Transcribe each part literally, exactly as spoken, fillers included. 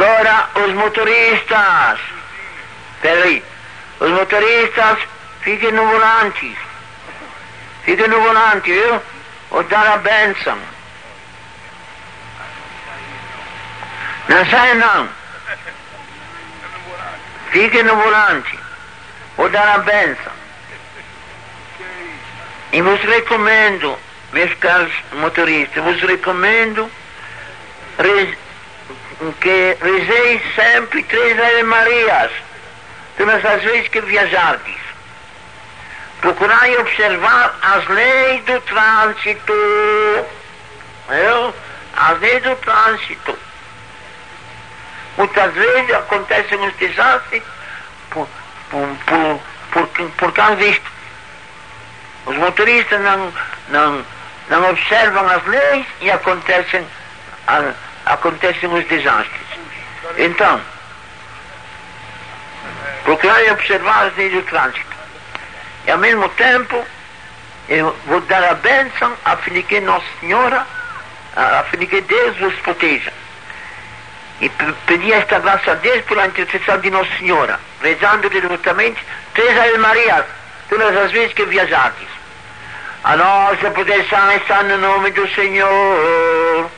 Agora os motoristas, peraí, os motoristas fiquem no volante, fiquem no volante, viu? Vou dar a bênção. Não sai não. Fiquem no volante. Vou dar a bênção. E vos recomendo, meus caros motoristas, vos recomendo rez, que rezeis sempre três Ave Marias todas as vezes que viajardes. Procurai observar as leis do trânsito. Viu? As leis do trânsito. Muitas vezes acontecem os desastres por, por, por, por, por causa disto. Os motoristas não, não, não observam as leis e acontecem, a, acontecem os desastres. Então, procurai observar as leis do trânsito. E ao mesmo tempo, eu vou dar a bênção a fim de que Nossa Senhora, a fim de que Deus vos proteja. E pedir esta graça a Deus pela intercessão de Nossa Senhora, rezando devotamente três Ave Marias todas as vezes que viajardes. A nossa proteção está no nome do Senhor.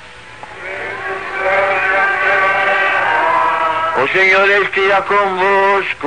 O Senhor esteja convosco.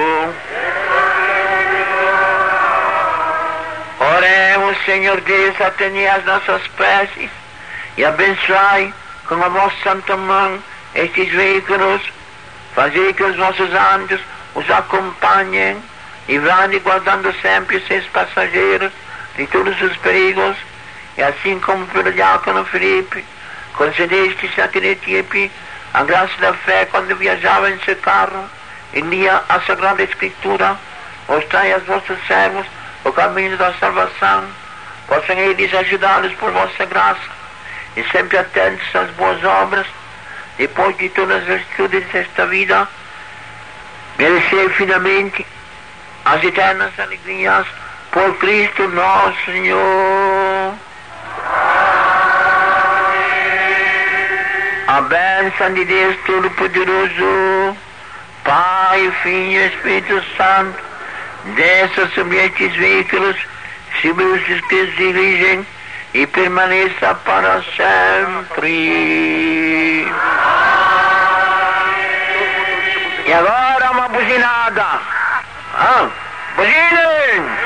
Oremos, Senhor Deus, atendei as nossas preces e abençoai com a vossa santa mão estes veículos. Fazei que os vossos anjos os acompanhem, livrando e guardando sempre os seus passageiros de todos os perigos, e assim como pelo diácono Filipe concedeste a Tiretipe a graça da fé quando viajava em seu carro e lia a Sagrada Escritura, mostrai aos vossos servos o caminho da salvação, possam eles ajudá-los por vossa graça, e sempre atentos às boas obras, depois de todas as virtudes desta vida, merecer finalmente as eternas alegrias por Cristo nosso Senhor. A bênção de Deus Todo-Poderoso, Pai, Filho e Espírito Santo, desça sobre estes veículos, sobre os que se dirigem, e permaneça para sempre. E agora uma buzinada. Ah, buzinem!